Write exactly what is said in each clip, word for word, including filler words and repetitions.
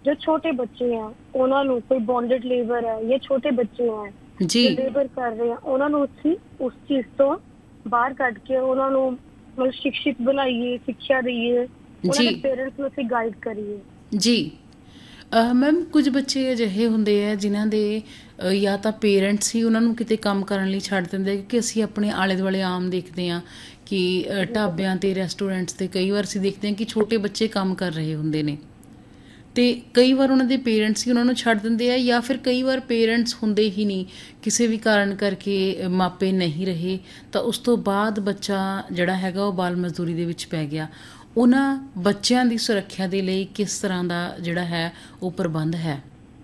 जो छोटे बच्चे हैं ਉਹਨਾਂ ਨੂੰ ਕੋਈ ਬੌਂਡਡ ਲੇਬਰ ਹੈ ਜਾਂ ਛੋਟੇ ਬੱਚੇ ਹੈ ਜੀ ਜੋ ਲੇਬਰ ਕਰ ਰਹੇ ਆ ਉਹਨਾਂ ਨੂੰ ਅਸੀਂ ਉਸ ਚੀਜ਼ ਤੋਂ ਬਾਹਰ ਕੱਢ ਕੇ ਉਹਨਾਂ ਨੂੰ ਮਤਲਬ ਸ਼ਿਕਸ਼ਿਤ ਬਣਾਈਏ, ਸਿੱਖਿਆ ਦਈਏ, ਉਹਨਾਂ ਜੀ ਦੇ ਪੇਰੈਂਟਸ ਨੂੰ ਅਸੀਂ ਗਾਈਡ ਕਰੀਏ। ਜੀ ਮੈਮ ਕੁਝ ਬੱਚੇ ਅਜਿਹੇ ਹੁੰਦੇ ਆ ਜਿਨ੍ਹਾਂ ਦੇ ਅ, ਜਾਂ ਤਾਂ ਪੇਰੈਂਟਸ ਹੀ ਉਹਨਾਂ ਨੂੰ ਕਿਤੇ ਕੰਮ ਕਰਨ ਲਈ ਛੱਡ ਦਿੰਦੇ, ਕਿਉਂਕਿ ਅਸੀਂ ਆਪਣੇ ਆਲੇ ਦੁਆਲੇ ਆਮ ਦੇਖਦੇ ਹਾਂ ਕਿ ਅ, ਢਾਬਿਆਂ 'ਤੇ ਰੈਸਟੋਰੈਂਟਸ 'ਤੇ ਕਈ ਵਾਰ ਅਸੀਂ ਦੇਖਦੇ ਹਾਂ ਕਿ ਛੋਟੇ ਬੱਚੇ ਕੰਮ ਕਰ ਰਹੇ ਹੁੰਦੇ ਨੇ ਅਤੇ ਕਈ ਵਾਰ ਉਹਨਾਂ ਦੇ ਪੇਰੈਂਟਸ ਹੀ ਉਹਨਾਂ ਨੂੰ ਛੱਡ ਦਿੰਦੇ ਆ, ਜਾਂ ਫਿਰ ਕਈ ਵਾਰ ਪੇਰੈਂਟਸ ਹੁੰਦੇ ਹੀ ਨਹੀਂ, ਕਿਸੇ ਵੀ ਕਾਰਨ ਕਰਕੇ ਮਾਪੇ ਨਹੀਂ ਰਹੇ ਤਾਂ ਉਸ ਤੋਂ ਬਾਅਦ ਬੱਚਾ ਜਿਹੜਾ ਹੈਗਾ ਉਹ ਬਾਲ ਮਜ਼ਦੂਰੀ ਦੇ ਵਿੱਚ ਪੈ ਗਿਆ। ਉਹਨਾਂ ਬੱਚਿਆਂ ਦੀ ਸੁਰੱਖਿਆ ਦੇ ਲਈ ਕਿਸ ਤਰ੍ਹਾਂ ਦਾ ਜਿਹੜਾ ਹੈ ਉਹ ਪ੍ਰਬੰਧ ਹੈ?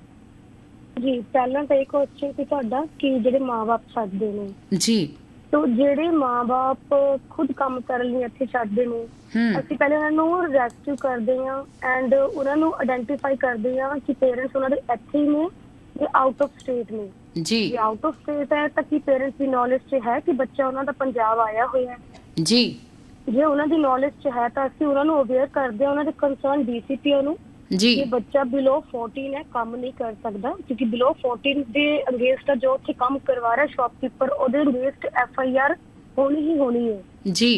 ਜੀ ਪਹਿਲਾਂ ਤਾਂ ਇਹ ਕੁਐਸਚਨ ਸੀ ਤੁਹਾਡਾ ਕਿ ਜਿਹੜੇ ਮਾਂ-ਬਾਪ ਛੱਡਦੇ ਨੇ, ਜੀ ਤੋ ਜਿਹੜੇ ਮਾਂ-ਬਾਪ ਖੁਦ ਕੰਮ ਕਰਨ ਲਈ ਇੱਥੇ ਛੱਡਦੇ ਨੇ, ਹੂੰ ਅਸੀਂ ਪਹਿਲੇ ਉਹਨਾਂ ਨੂੰ ਰੈਸਕਿਊ ਕਰਦੇ ਹਾਂ ਐਂਡ ਉਹਨਾਂ ਨੂੰ ਆਇਡੈਂਟੀਫਾਈ ਕਰਦੇ ਹਾਂ ਕਿ ਪੇਰੈਂਟਸ ਉਹਨਾਂ ਦੇ ਇੱਥੇ ਹੀ ਨੇ ਜਾਂ ਆਊਟ ਆਫ ਸਟੇਟ ਨੇ। ਜੀ ਜੇ ਆਊਟ ਆਫ ਸਟੇਟ ਹੈ ਤਾਂ ਕੀ ਪੇਰੈਂਟਸ ਦੀ ਨੌਲੇਜ 'ਚ ਹੈ ਕਿ ਬੱਚਾ ਉਹਨਾਂ ਦਾ ਪੰਜਾਬ ਆਇਆ ਹੋਇਆ ਹੈ? ਜੀ ਜੇ ਉਹਨਾਂ ਦੀ ਨੌਲੇਜ 'ਚ ਹੈ ਤਾਂ ਅਸੀਂ ਉਹਨਾਂ ਨੂੰ ਅਵੇਅਰ ਕਰਦੇ ਹਾਂ, ਉਹਨਾਂ ਦੇ ਕੰਸਰਨ ਡੀ ਸੀ ਪੀ ਓ ਨੂੰ ਜੀ ਕਿ ਬੱਚਾ ਬਿਲੋ ਚੌਦਾਂ ਹੈ, ਕੰਮ ਨਹੀਂ ਕਰ ਸਕਦਾ, ਕਿਉਂਕਿ ਬਿਲੋ ਚੌਦਾਂ ਦੇ ਅਗੇਂਸਟ ਜੋ ਉੱਥੇ ਕੰਮ ਕਰਵਾ ਰਿਹਾ ਸ਼ੌਪਕੀਪਰ ਉਹਦੇ ਅਗੇਂਸਟ ਐਫ ਆਈ ਆਰ ਹੋਣੀ ਹੀ ਹੋਣੀ ਹੈ। ਜੀ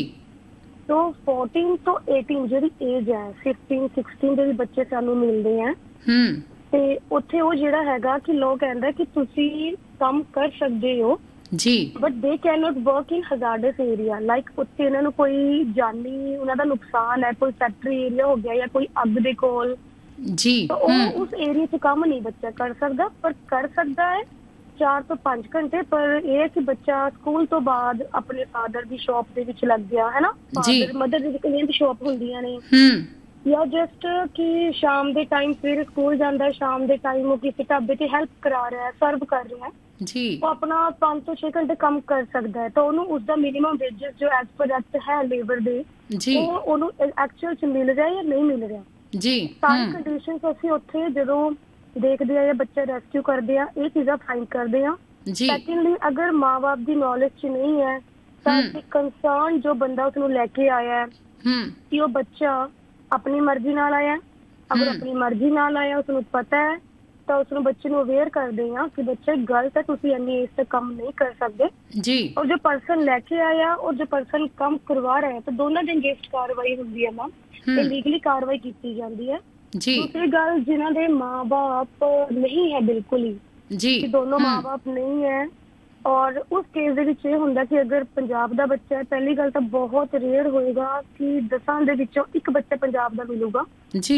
ਤੋ ਚੌਦਾਂ ਤੋਂ ਅਠਾਰਾਂ ਜਿਹੜੀ ਏਜ ਹੈ ਪੰਦਰਾਂ ਸੋਲਾਂ ਦੇ ਵੀ ਬੱਚੇ ਸਾਨੂੰ ਮਿਲਦੇ ਆ ਹੂੰ ਤੇ ਉੱਥੇ ਉਹ ਜਿਹੜਾ ਹੈਗਾ ਕਿ ਲੋਕ ਕਹਿੰਦਾ ਕਿ ਤੁਸੀਂ ਕੰਮ ਕਰ ਸਕਦੇ ਹੋ ਜੀ but they can not work in ਹਜ਼ਾਰਡਸ area, like ਉੱਥੇ ਇਹਨਾਂ ਨੂੰ ਕੋਈ ਜਾਨੀ ਉਹਨਾਂ ਦਾ ਨੁਕਸਾਨ ਹੈ, ਕੋਈ ਫੈਕਟਰੀ ਏਰੀਆ ਹੋ ਗਿਆ ਜਾਂ ਕੋਈ ਅੱਗ ਦੇ ਕੋਲ, ਜੀ ਤਾਂ ਉਹ ਹੂੰ ਉਸ ਏਰੀਆ 'ਚ ਕੰਮ ਨਹੀਂ ਬੱਚਾ ਕਰ ਸਕਦਾ, ਪਰ ਕਰ ਸਕਦਾ ਹੈ ਚਾਰ ਤੋਂ ਪੰਜ ਘੰਟੇ। ਪਰ ਇਹ ਹੈ ਕਿ ਬੱਚਾ ਸਕੂਲ ਤੋਂ ਬਾਅਦ ਆਪਣੇ ਫਾਦਰ ਦੀ ਸ਼ੌਪ ਦੇ ਵਿੱਚ ਲੱਗ ਗਿਆ ਹੈ ਨਾ, ਜੀ ਫਾਦਰ ਮਦਰ ਦੀ ਕਈਆਂ ਦੀ ਸ਼ੌਪ ਹੁੰਦੀਆਂ ਨੇ, ਹੂੰ ਜਾਂ ਜਸਟ ਕਿ ਸ਼ਾਮ ਦੇ ਟਾਈਮ ਸਵੇਰੇ ਸਕੂਲ ਜਾਂਦਾ ਹੈ, ਸ਼ਾਮ ਦੇ ਟਾਈਮ ਉਹ ਕਿਸੇ ਢਾਬੇ ਤੇ ਹੈਲਪ ਕਰਾ ਰਿਹਾ ਹੈ, ਸਰਵ ਕਰ ਰਿਹਾ ਹੈ, ਜੀ ਉਹ ਆਪਣਾ ਪੰਜ ਤੋਂ ਛੇ ਘੰਟੇ ਕੰਮ ਕਰ ਸਕਦਾ ਹੈ, ਤਾਂ ਉਹਨੂੰ ਉਸਦਾ ਮਿਨੀਮਮ ਵੇਜਸ ਜੋ ਐਜ਼ ਪਰ ਐਕਟ ਹੈ ਲੇਬਰ ਦੇ ਜੀ ਉਹ ਉਹਨੂੰ ਐਕਚੁਅਲ 'ਚ ਮਿਲ ਰਿਹਾ ਜਾਂ ਨਹੀਂ ਮਿਲ ਰਿਹਾ। ਜੀ ਸਾਰੀ ਹੂੰ ਕੰਡੀਸ਼ਨਸ ਅਸੀਂ ਉੱਥੇ ਜਦੋਂ ਦੇਖਦੇ ਆ ਜਾਂ ਬੱਚਾ ਰੈਸਕਿਊ ਕਰਦੇ ਆ ਇਹ ਚੀਜ਼ਾਂ ਫਾਈਂਡ ਕਰਦੇ ਆ। ਜੀ ਸੈਕੰਡਲੀ ਅਗਰ ਮਾਂ-ਬਾਪ ਦੀ ਨੌਲੇਜ 'ਚ ਨਹੀਂ ਹੈ ਤਾਂ ਹੂੰ ਅਸੀਂ ਕੰਸਰਨ ਜੋ ਬੰਦਾ ਉਸਨੂੰ ਲੈ ਕੇ ਆਇਆ ਹੈ ਹੂੰ ਕਿ ਉਹ ਬੱਚਾ ਆਪਣੀ ਮਰਜ਼ੀ ਨਾਲ ਆਇਆ, ਅਗਰ ਹੂੰ ਆਪਣੀ ਮਰਜ਼ੀ ਨਾਲ ਆਇਆ ਉਸਨੂੰ ਪਤਾ ਹੈ ਤਾਂ ਉਸਨੂੰ ਬੱਚੇ ਨੂੰ ਅਵੇਅਰ ਕਰਦੇ ਆ ਕਿ ਬੱਚਾ ਗਲਤ ਹੈ, ਤੁਸੀਂ ਇੰਨੀ ਏਜ ਤੱਕ ਕੰਮ ਨਹੀਂ ਕਰ ਸਕਦੇ। ਜੀ ਔਰ ਜੋ ਪਰਸਨ ਲੈ ਕੇ ਆਇਆ ਔਰ ਜੋ ਪਰਸਨ ਕੰਮ ਕਰਵਾ ਰਿਹਾ ਤਾਂ ਦੋਨਾਂ ਦੇ ਅਗੇਂਸਟ ਕਾਰਵਾਈ ਹੁੰਦੀ ਹੈ ਮੈਮ, ਤੇ ਲੀਗਲੀ ਕਾਰਵਾਈ ਕੀਤੀ ਜਾਂਦੀ ਹੈ। ਜੀ ਦੂਸਰੀ ਗੱਲ ਜਿਨ੍ਹਾਂ ਦੇ ਮਾਂ-ਬਾਪ ਨਹੀਂ ਹੈ ਬਿਲਕੁਲ ਹੀ ਜੀ ਕਿ ਦੋਨੋਂ ਹੂੰ ਮਾਂ-ਬਾਪ ਨਹੀਂ ਹੈ, ਔਰ ਉਸ ਕੇਸ ਦੇ ਵਿੱਚ ਇਹ ਹੁੰਦਾ ਕਿ ਅਗਰ ਪੰਜਾਬ ਦਾ ਬੱਚਾ ਹੈ, ਪਹਿਲੀ ਗੱਲ ਤਾਂ ਬਹੁਤ ਰੇਅਰ ਹੋਏਗਾ ਕਿ ਦਸਾਂ ਦੇ ਵਿੱਚੋਂ ਇੱਕ ਬੱਚਾ ਪੰਜਾਬ ਦਾ ਮਿਲੂਗਾ, ਜੀ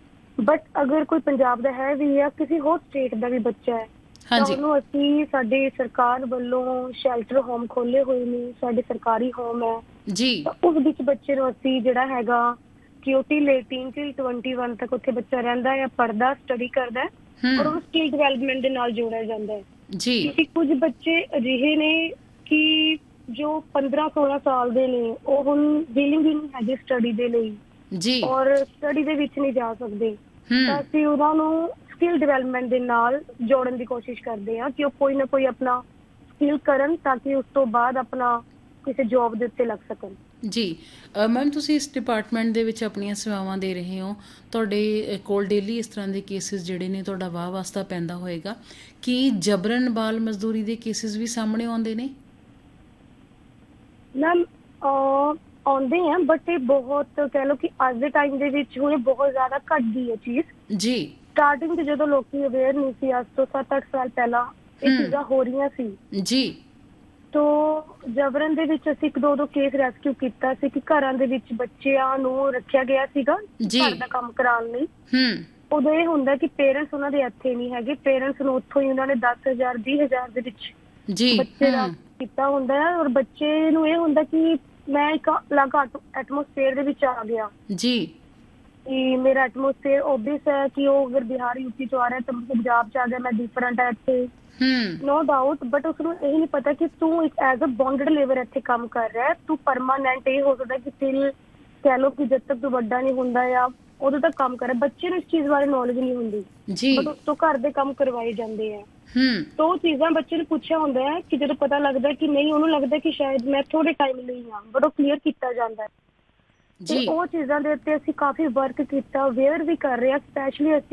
ਬਟ ਅਗਰ ਕੋਈ ਪੰਜਾਬ ਦਾ ਹੈ ਵੀ ਜਾਂ ਕਿਸੇ ਹੋਰ ਸਟੇਟ ਦਾ ਵੀ ਬੱਚਾ ਹੈ ਤਾਂ ਹਾਂਜੀ ਉਹਨੂੰ ਅਸੀਂ ਸਾਡੇ ਸਰਕਾਰ ਵੱਲੋਂ ਸ਼ੈਲਟਰ ਹੋਮ ਖੋਲੇ ਹੋਏ ਨੇ, ਸਾਡੇ ਸਰਕਾਰੀ ਹੋਮ ਹੈ, ਜੀ ਤਾਂ ਉਸ ਵਿੱਚ ਬੱਚੇ ਨੂੰ ਅਸੀਂ ਜਿਹੜਾ ਹੈਗਾ ਕਿ ਉਹ ਟਿਲ ਅਠਾਰਾਂ ਟਿਲ ਇਕੱਤੀ ਤੱਕ ਉੱਥੇ ਬੱਚਾ ਰਹਿੰਦਾ ਹੈ, ਪੜ੍ਹਦਾ ਸਟੱਡੀ ਕਰਦਾ ਹੈ ਔਰ ਹੂੰ ਉਹਨੂੰ ਸਕਿੱਲ ਡਿਵੈਲਪਮੈਂਟ ਦੇ ਨਾਲ ਜੋੜਿਆ ਜਾਂਦਾ ਹੈ। ਜੀ ਕਿਉਂਕਿ ਕੁਝ ਬੱਚੇ ਅਜਿਹੇ ਨੇ ਕਿ ਜੋ ਪੰਦਰਾਂ ਸੋਲਾਂ ਸਾਲ ਦੇ ਨੇ ਉਹ ਹੁਣ ਵਿਲਿੰਗ ਹੀ ਨਹੀਂ ਹੈਗੇ ਸਟੱਡੀ ਦੇ ਲਈ ਜੀ ਔਰ ਸਟੱਡੀ ਦੇ ਵਿੱਚ ਨਹੀਂ ਜਾ ਸਕਦੇ, ਤਾਂ ਹੂੰ ਅਸੀਂ ਉਹਨਾਂ ਨੂੰ ਸਕਿੱਲ ਡਿਵੈਲਪਮੈਂਟ ਦੇ ਨਾਲ ਜੋੜਨ ਦੀ ਕੋਸ਼ਿਸ਼ ਕਰਦੇ ਹਾਂ ਕਿ ਉਹ ਕੋਈ ਨਾ ਕੋਈ ਆਪਣਾ ਸਕਿੱਲ ਕਰਨ ਤਾਂ ਕਿ ਉਸ ਤੋਂ ਬਾਅਦ ਆਪਣਾ ਕਿਸੇ ਜੋਬ ਦੇ ਉੱਤੇ ਲੱਗ ਸਕਣ। ਜੀ ਮੈਮ ਤੁਸੀਂ ਇਸ ਡਿਪਾਰਟਮੈਂਟ ਦੇ ਵਿੱਚ ਆਪਣੀਆਂ ਸੇਵਾਵਾਂ ਦੇ ਰਹੇ ਹੋ, ਤੁਹਾਡੇ ਕੋਲ ਡੇਲੀ ਇਸ ਤਰ੍ਹਾਂ ਦੇ ਕੇਸਿਸ ਜਿਹੜੇ ਨੇ ਤੁਹਾਡਾ ਵਾਹ ਵਾਸਤਾ ਪੈਂਦਾ ਹੋਏਗਾ, ਕੀ ਜਬਰਨ ਬਾਲ ਮਜ਼ਦੂਰੀ ਦੇ ਕੇਸਿਸ ਵੀ ਸਾਹਮਣੇ ਆਉਂਦੇ ਨੇ? ਮੈਮ ਆਉਂਦੇ ਆ ਬਟ ਇਹ ਬਹੁਤ ਕਹਿ ਲਓ ਕਿ ਅੱਜ ਦੇ ਟਾਈਮ ਦੇ ਵਿੱਚ ਹੁਣ ਬਹੁਤ ਜ਼ਿਆਦਾ ਘੱਟਦੀ ਹੈ ਚੀਜ਼। ਜੀ ਸਟਾਰਟਿੰਗ 'ਚ ਜਦੋਂ ਲੋਕੀ ਅਵੇਅਰ ਨਹੀਂ ਸੀ, ਅੱਜ ਤੋਂ ਸੱਤ ਅੱਠ ਸਾਲ ਪਹਿਲਾਂ ਇਹ ਹੂੰ ਚੀਜ਼ਾਂ ਹੋ ਰਹੀਆਂ ਸੀ, ਜੀ ਤੋ ਜਬਰਨ ਦੇ ਵਿੱਚ ਅਸੀਂ ਇੱਕ ਦੋ ਦੋ ਕੇਸ ਰੈਸਕਿਊ ਕੀਤਾ ਸੀ ਕਿ ਘਰਾਂ ਦੇ ਵਿੱਚ ਬੱਚਿਆਂ ਨੂੰ ਰੱਖਿਆ ਗਿਆ ਸੀਗਾ ਜੀ ਘਰ ਦਾ ਕੰਮ ਕਰਾਉਣ ਲਈ। ਹੂੰ ਉਦੋਂ ਇਹ ਹੁੰਦਾ ਕਿ ਪੇਰੈਂਟਸ ਉਹਨਾਂ ਦੇ ਇੱਥੇ ਨਹੀਂ ਹੈਗੇ, ਪੇਰੈਂਟਸ ਨੂੰ ਉੱਥੋਂ ਹੀ ਉਹਨਾਂ ਨੇ ਦਸ ਹਜ਼ਾਰ ਵੀਹ ਹਜ਼ਾਰ ਦੇ ਵਿੱਚ ਜੀ ਬੱਚੇ ਦਾ ਹੂੰ ਕੀਤਾ ਹੁੰਦਾ ਹੈ ਔਰ ਬੱਚੇ ਨੂੰ ਇਹ ਹੁੰਦਾ ਕਿ ਮੈਂ ਇੱਕ ਅਲੱਗ ਐਟਮੋਸਫੇਅਰ ਦੇ ਵਿੱਚ ਆ ਗਿਆ ਜੀ ਕਿ ਮੇਰਾ ਐਟਮੋਸਫੇਅਰ ਓਬਵੀਅਸ ਹੈ ਕਿ ਉਹ ਅਗਰ ਬਿਹਾਰ ਯੂਪੀ ਤੋਂ ਆ ਰਿਹਾ ਤਾਂ ਪੰਜਾਬ 'ਚ ਆ ਗਿਆ, ਮੈਂ ਡਿਫਰੈਂਟ ਹੈ ਇੱਥੇ, ਹੂੰ ਨੋ ਡਾਊਟ, ਬਟ ਉਸਨੂੰ ਇਹ ਨਹੀਂ ਪਤਾ ਕਿ ਤੂੰ ਇੱਕ ਐਜ਼ ਅ ਬੌਂਡਡ ਲੇਬਰ ਇੱਥੇ ਕੰਮ ਕਰ ਰਿਹਾ ਹੈ, ਤੂੰ ਪਰਮਾਨੈਂਟ ਇਹ ਹੋ ਸਕਦਾ ਕਿ ਤਿਲ ਕਹਿ ਲਓ ਕਿ ਜਦ ਤੱਕ ਤੂੰ ਵੱਡਾ ਨਹੀਂ ਹੁੰਦਾ ਆ ਉਦੋਂ ਤੱਕ ਕੰਮ ਕਰ ਰਿਹਾ। ਬੱਚੇ ਨੂੰ ਇਸ ਚੀਜ਼ ਬਾਰੇ ਨੌਲੇਜ ਨਹੀਂ ਹੁੰਦੀ ਜੀ ਬਟ ਉਸ ਤੋਂ ਘਰ ਦੇ ਕੰਮ ਕਰਵਾਏ ਜਾਂਦੇ ਆ, ਹੂੰ ਤਾਂ ਉਹ ਚੀਜ਼ਾਂ ਬੱਚੇ ਨੂੰ ਪੁੱਛਿਆ ਹੁੰਦਾ ਹੈ ਕਿ ਜਦੋਂ ਪਤਾ ਲੱਗਦਾ ਕਿ ਨਹੀਂ ਉਹਨੂੰ ਲੱਗਦਾ ਕਿ ਸ਼ਾਇਦ ਮੈਂ ਥੋੜੇ ਟਾਈਮ ਲਈ ਹਾਂ, ਬਟ ਉਹ ਕਲੀਅਰ ਕੀਤਾ ਜਾਂਦਾ ਹੈ। ਤੇ ਜੀ ਉਹ ਚੀਜ਼ਾਂ ਦੇ ਉੱਤੇ ਅਸੀਂ ਕਾਫੀ ਵਰਕ ਕੀਤਾ, ਅਵੇਅਰ ਵੀ ਕਰ ਰਹੇ ਹਾਂ, ਸਪੈਸ਼ਲੀ ਅਸੀਂ